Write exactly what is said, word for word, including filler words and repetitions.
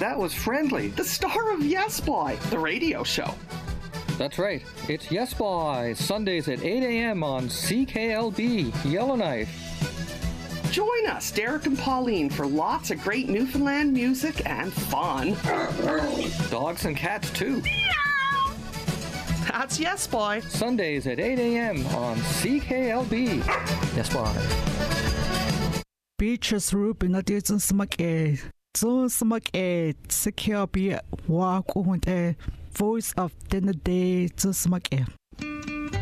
that was Friendly, the star of Yes Boy, the radio show. That's right. It's Yes Boy, Sundays at eight a.m. on C K L B, Yellowknife. Join us, Derek and Pauline, for lots of great Newfoundland music and fun. Dogs and cats, too. That's Yes Boy. Sundays at eight a.m. on C K L B. Yes Boy. Beaches Ruben na dizon smak e. Zon smak e. C K L B walk und e. Voice of the day, zon smak e.